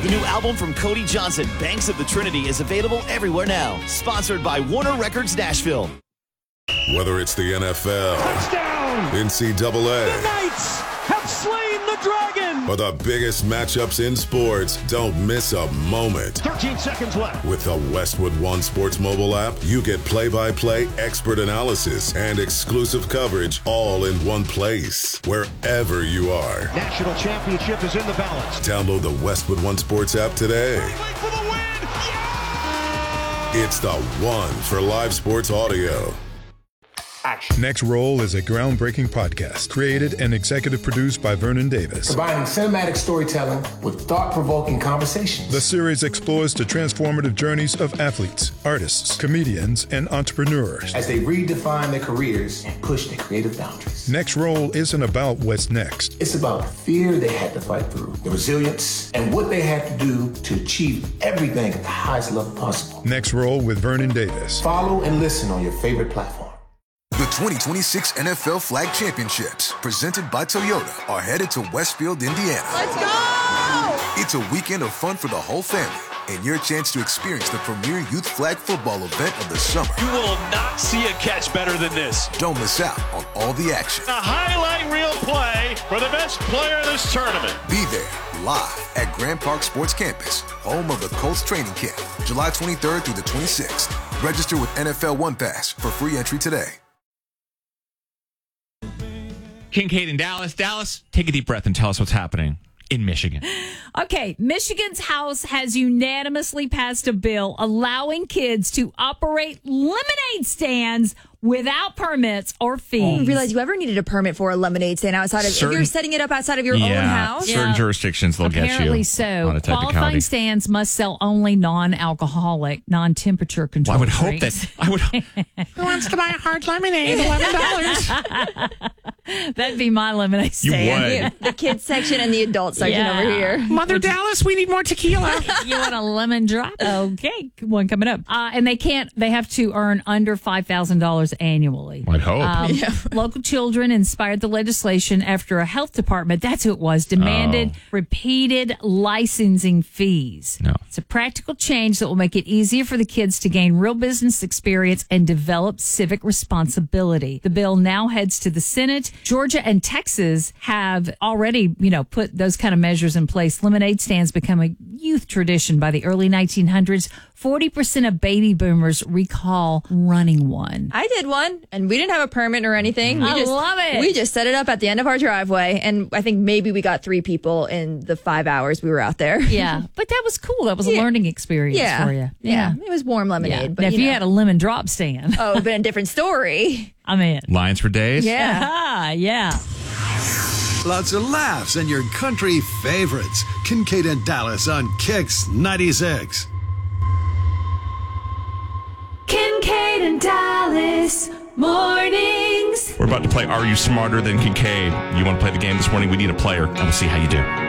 The new album from Cody Johnson, Banks of the Trinity, is available everywhere now. Sponsored by Warner Records Nashville. Whether it's the NFL, touchdown, NCAA, the Knights have slain the dragon, or the biggest matchups in sports, don't miss a moment. 13 seconds left. With the Westwood One Sports mobile app, you get play-by-play expert analysis and exclusive coverage all in one place, wherever you are. National championship is in the balance. Download the Westwood One Sports app today. For the win! Yeah! It's the one for live sports audio. Next Roll is a groundbreaking podcast created and executive produced by Vernon Davis. Combining cinematic storytelling with thought-provoking conversations. The series explores the transformative journeys of athletes, artists, comedians, and entrepreneurs as they redefine their careers and push their creative boundaries. Next Roll isn't about what's next. It's about the fear they had to fight through, the resilience, and what they had to do to achieve everything at the highest level possible. Next Roll with Vernon Davis. Follow and listen on your favorite platform. The 2026 NFL Flag Championships, presented by Toyota, are headed to Westfield, Indiana. Let's go! It's a weekend of fun for the whole family and your chance to experience the premier youth flag football event of the summer. You will not see a catch better than this. Don't miss out on all the action. A highlight reel play for the best player in this tournament. Be there live at Grand Park Sports Campus, home of the Colts training camp, July 23rd through the 26th. Register with NFL One Pass for free entry today. Kincaid in Dallas. Dallas, take a deep breath and tell us what's happening in Michigan. Okay, Michigan's House has unanimously passed a bill allowing kids to operate lemonade stands without permits or fees. I didn't realize you ever needed a permit for a lemonade stand outside of, if you're setting it up outside of your own house. Certain jurisdictions they'll get you. Apparently so. On a Qualifying stands must sell only non-alcoholic, non-temperature controlled Well, I would hope drinks. that. Who wants to buy a hard lemonade? $11. That'd be my lemonade You stand. would. The kids section and the adult section Yeah. over here. Mother Dallas, we need more tequila. You want a lemon drop? Okay, one coming up. And they have to earn under $5,000 annually. I'd hope. Local children inspired the legislation after a health department, that's who it was, demanded repeated licensing fees. No. It's a practical change that will make it easier for the kids to gain real business experience and develop civic responsibility. The bill now heads to the Senate. Georgia and Texas have already, put those kind of measures in place. Lemonade stands become a youth tradition by the early 1900s. 40% of baby boomers recall running one. I did one, and we didn't have a permit or anything. I love it. We just set it up at the end of our driveway, and I think maybe we got 3 people in the 5 hours we were out there. Yeah, but that was cool. That was a learning experience for you. Yeah. It was warm lemonade. Yeah. But Now, if you had a lemon drop stand, oh, but a different story. I'm in. Lions for days? Yeah. Yeah. Lots of laughs and your country favorites. Kincaid and Dallas on Kicks 96. Kincaid and Dallas mornings. We're about to play Are You Smarter Than Kincaid? You want to play the game this morning? We need a player, and we'll see how you do.